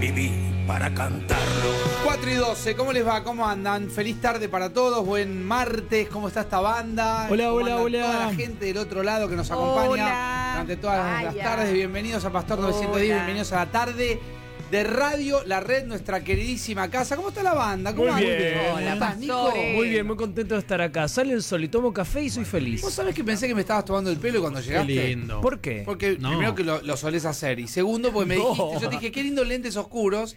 Viví para cantarlo. 4:12, ¿cómo les va? ¿Cómo andan? Feliz tarde para todos, buen martes, ¿cómo está esta banda? Hola, ¿Cómo hola, andan hola. toda la gente del otro lado que nos acompaña durante todas las tardes. Bienvenidos a Pastor 910, bienvenidos a la tarde de Radio La Red, nuestra queridísima casa. ¿Cómo está la banda? ¿Cómo Muy andan? bien. Hola, ¿estás, Nico? Muy bien, muy contento de estar acá. Sale el sol y tomo café y soy feliz. ¿Vos sabés que pensé que me estabas tomando el pelo cuando llegaste? Qué lindo. ¿Por qué? Porque No. primero que lo solés hacer y segundo porque me No. dijiste, yo te dije, qué lindos lentes oscuros